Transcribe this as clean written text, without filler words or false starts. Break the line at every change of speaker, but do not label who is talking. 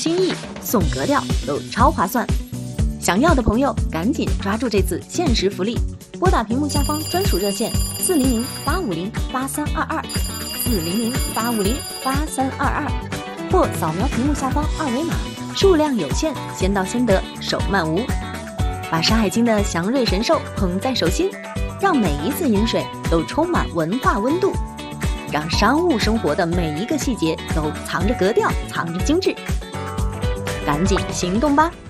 心意送格调都超划算。想要的朋友赶紧抓住这次限时福利，拨打屏幕下方专属热线400-850-8322，400-850-8322，或扫描屏幕下方二维码，数量有限，先到先得，手慢无。把《山海经》的祥瑞神兽捧在手心，让每一次饮水都充满文化温度，让商务生活的每一个细节都藏着格调，藏着精致。赶紧行动吧！